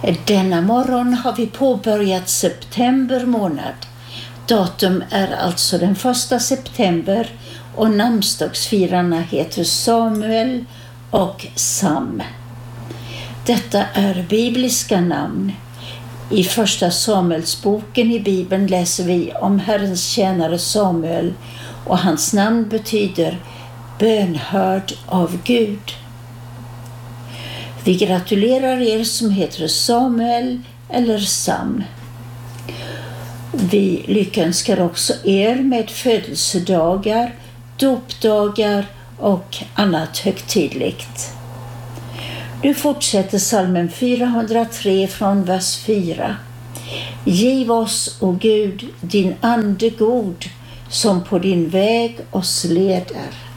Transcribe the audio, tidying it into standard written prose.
Denna morgon har vi påbörjat september månad. Datum är alltså den 1 september och namnsdagsfirarna heter Samuel och Sam. Detta är bibliska namn. I första Samuelsboken i Bibeln läser vi om Herrens tjänare Samuel och hans namn betyder bönhörd av Gud. Vi gratulerar er som heter Samuel eller Sam. Vi lyckönskar också er med födelsedagar, dopdagar och annat högtidligt. Nu fortsätter psalmen 403 från vers 4. Giv oss, o Gud, din ande god, som på din väg oss leder.